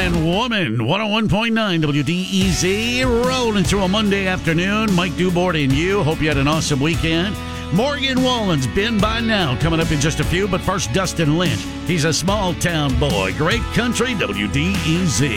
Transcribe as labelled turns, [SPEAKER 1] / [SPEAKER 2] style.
[SPEAKER 1] and Woman, 101.9 WDEZ, rolling through a Monday afternoon. Mike Dubort and you. Hope you had an awesome weekend. Morgan Wallen's Been By Now coming up in just a few, but first Dustin Lynch. He's a small town boy. Great country, WDEZ.